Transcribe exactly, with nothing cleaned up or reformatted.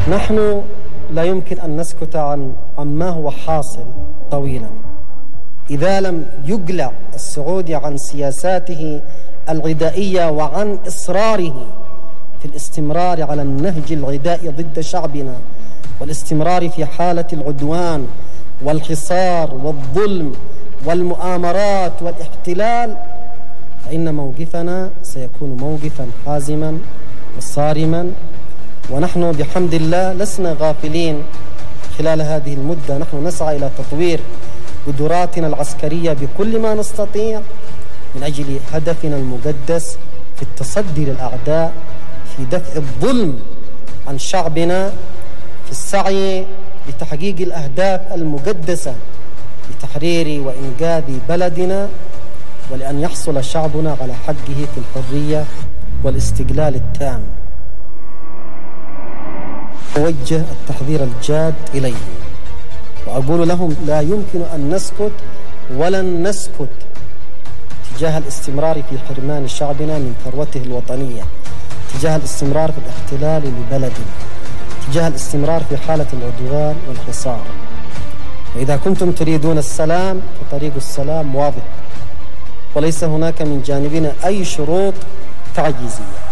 نحن لا يمكن أن نسكت عن عما هو حاصل طويلا. إذا لم يقلع السعودي عن سياساته العدائية وعن إصراره في الاستمرار على النهج العدائي ضد شعبنا والاستمرار في حالة العدوان والحصار والظلم والمؤامرات والاحتلال، فإن موقفنا سيكون موقفا حازما وصارما. ونحن بحمد الله لسنا غافلين. خلال هذه المدة نحن نسعى إلى تطوير قدراتنا العسكرية بكل ما نستطيع من أجل هدفنا المقدس في التصدي للأعداء، في دفع الظلم عن شعبنا، في السعي لتحقيق الأهداف المقدسة لتحرير وإنقاذ بلدنا، ولأن يحصل شعبنا على حقه في الحرية والاستقلال التام. أوجه التحذير الجاد إليهم وأقول لهم لا يمكن أن نسكت ولن نسكت تجاه الاستمرار في حرمان شعبنا من ثروته الوطنية، تجاه الاستمرار في الاحتلال لبلدنا، تجاه الاستمرار في حالة العدوان والحصار. وإذا كنتم تريدون السلام فطريق السلام واضح، وليس هناك من جانبنا أي شروط تعجيزية.